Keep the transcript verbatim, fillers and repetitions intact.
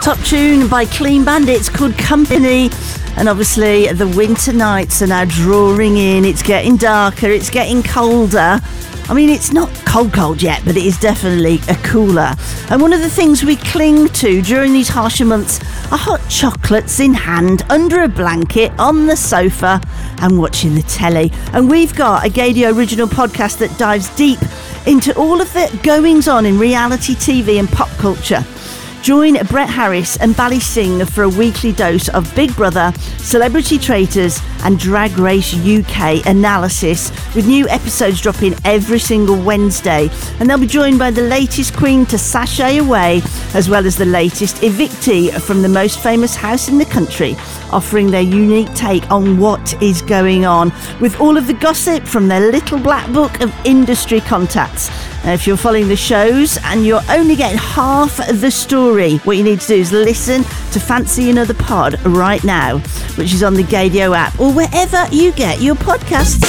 Top tune by Clean Bandits called Company. And obviously the winter nights are now drawing in. It's getting darker, it's getting colder. I mean, it's not cold cold yet, but it is definitely a cooler. And one of the things we cling to during these harsher months are hot chocolates in hand, under a blanket, on the sofa and watching the telly. And we've got a Gaydio original podcast that dives deep into all of the goings on in reality T V and pop culture. Join Brett Harris and Bally Singh for a weekly dose of Big Brother, Celebrity Traitors and Drag Race U K analysis, with new episodes dropping every single Wednesday. And they'll be joined by the latest queen to sashay away, as well as the latest evictee from the most famous house in the country, offering their unique take on what is going on, with all of the gossip from their little black book of industry contacts. Now, if you're following the shows and you're only getting half the story, what you need to do is listen to Fancy Another Pod right now, which is on the Gaydio app or wherever you get your podcasts.